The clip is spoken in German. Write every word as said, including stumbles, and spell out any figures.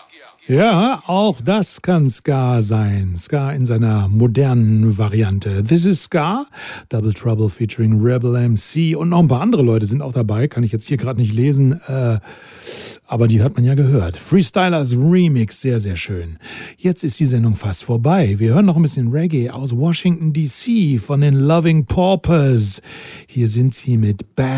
Ja, auch das kann Ska sein. Ska in seiner modernen Variante. This is Ska, Double Trouble featuring Rebel M C und noch ein paar andere Leute sind auch dabei. Kann ich jetzt hier gerade nicht lesen, äh, aber die hat man ja gehört. Freestylers Remix, sehr, sehr schön. Jetzt ist die Sendung fast vorbei. Wir hören noch ein bisschen Reggae aus Washington D C von den Loving Paupers. Hier sind sie mit Bad